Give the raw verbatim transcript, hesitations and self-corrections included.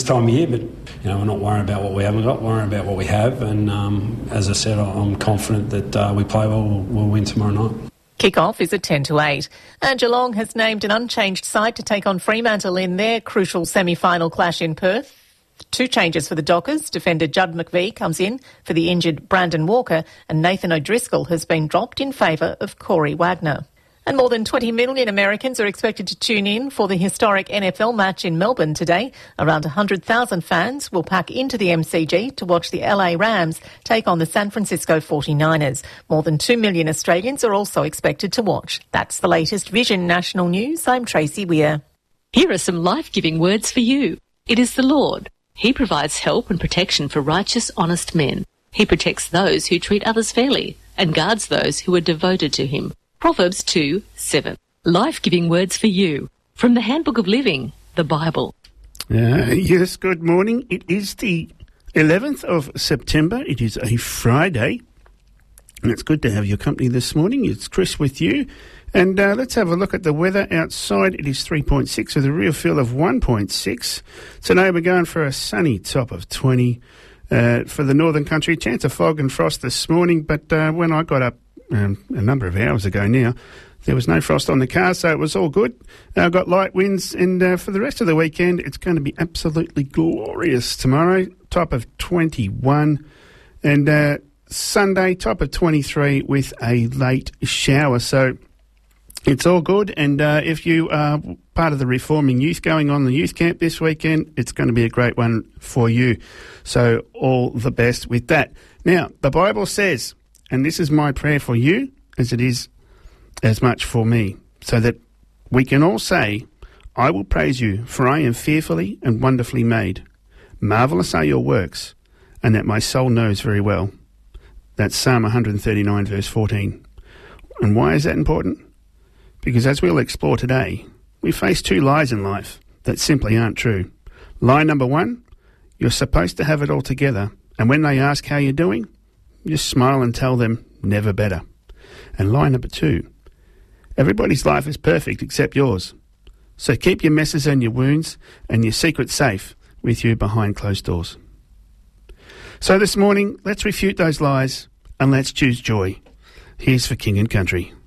time of year, but you know, we're not worrying about what we haven't got, worrying about what we have, and um, as I said, I'm confident that uh, we play well, we'll, we'll win tomorrow night. Kick-off is at ten to eight. And Geelong has named an unchanged side to take on Fremantle in their crucial semi-final clash in Perth. Two changes for the Dockers. Defender Judd McVie comes in for the injured Brandon Walker, and Nathan O'Driscoll has been dropped in favour of Corey Wagner. And more than twenty million Americans are expected to tune in for the historic N F L match in Melbourne today. Around one hundred thousand fans will pack into the M C G to watch the L A Rams take on the San Francisco forty-niners. More than two million Australians are also expected to watch. That's the latest Vision National News. I'm Tracy Weir. Here are some life-giving words for you. It is the Lord. He provides help and protection for righteous, honest men. He protects those who treat others fairly and guards those who are devoted to him. Proverbs two seven. Life-giving words for you from the Handbook of Living, the Bible. Uh, yes, good morning. It is the eleventh of September. It is a Friday, and it's good to have your company this morning. It's Chris with you. And uh, let's have a look at the weather outside. It is three point six with a real feel of one point six. Today we're going for a sunny top of twenty. Uh, for the northern country, chance of fog and frost this morning, but uh, when I got up Um, a number of hours ago now, there was no frost on the car, so it was all good. I uh, got light winds, and uh, for the rest of the weekend, it's going to be absolutely glorious tomorrow. Top of twenty-one, and uh, Sunday, top of twenty-three with a late shower. So it's all good, and uh, if you are part of the Reforming Youth going on the youth camp this weekend, it's going to be a great one for you. So all the best with that. Now, the Bible says, and this is my prayer for you, as it is as much for me, so that we can all say, I will praise you, for I am fearfully and wonderfully made. Marvellous are your works, and that my soul knows very well. That's Psalm one thirty-nine, verse fourteen. And why is that important? Because as we'll explore today, we face two lies in life that simply aren't true. Lie number one, you're supposed to have it all together, and when they ask how you're doing, just smile and tell them, never better. And lie number two, everybody's life is perfect except yours. So keep your messes and your wounds and your secrets safe with you behind closed doors. So this morning, let's refute those lies and let's choose joy. Here's for King and Country.